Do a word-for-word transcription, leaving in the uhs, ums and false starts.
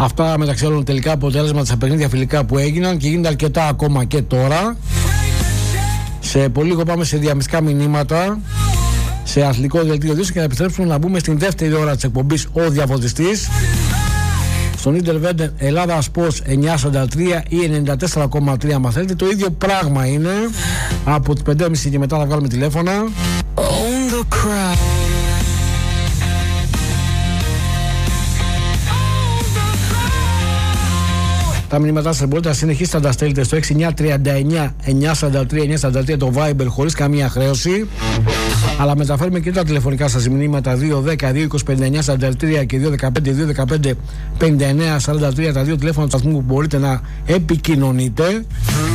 Αυτά μεταξύ άλλων τελικά αποτέλεσμα στα παιχνίδια φιλικά που έγιναν και γίνεται αρκετά ακόμα και τώρα. Σε πολύ λίγο πάμε σε διαμυστικά μηνύματα, σε αθλητικό δελτίο ειδήσεων και να επιστρέψουμε να μπούμε στην δεύτερη ώρα της εκπομπής Ο Διαφωτιστής. Στον Ιντερβέντε Ελλάδα Sports εννιακόσια σαράντα τρία ή ενενήντα τέσσερα κόμμα τρία αν θέλετε. Το ίδιο πράγμα είναι. Από τις πέντε και μισή και μετά θα βγάλουμε τηλέφωνα. Τα μηνύματά σας μπορείτε να συνεχίσετε να τα στέλνετε στο έξι εννιά τρία εννιά εννιακόσια σαράντα τρία εννιακόσια σαράντα τρία το Viber χωρίς καμία χρέωση. Αλλά μεταφέρουμε και τα τηλεφωνικά σας μηνύματα δύο δέκα δύο είκοσι πέντε εννιακόσια σαράντα τρία και δύο δεκαπέντε δύο δεκαπέντε πενήντα εννέα σαράντα τρία, τα δύο τηλέφωνα του σταθμού που μπορείτε να επικοινωνείτε.